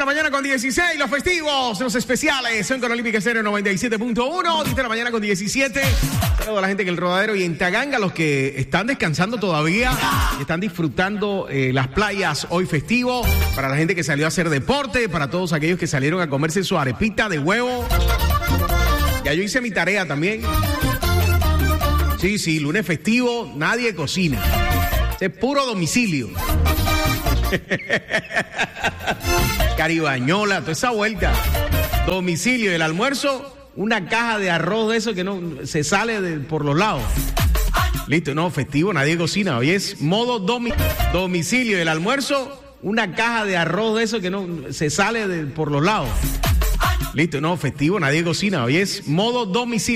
mañana con 16, los festivos, los especiales, son con Olímpica Estéreo 97.1, 10 de la mañana con 17. Saludos a la gente en el Rodadero y en Taganga, los que están descansando todavía, están disfrutando las playas hoy festivo, para la gente que salió a hacer deporte, para todos aquellos que salieron a comerse su arepita de huevo. Ya yo hice mi tarea también. Sí, lunes festivo, nadie cocina. Es puro domicilio. Caribañola, toda esa vuelta. Domicilio, el almuerzo, una caja de arroz de eso que no se sale por los lados. Listo, no, festivo, nadie cocina. Hoy es modo domicilio, el almuerzo, una caja de arroz de eso que no se sale por los lados. Listo, no, festivo, nadie cocina. Hoy es modo domicilio.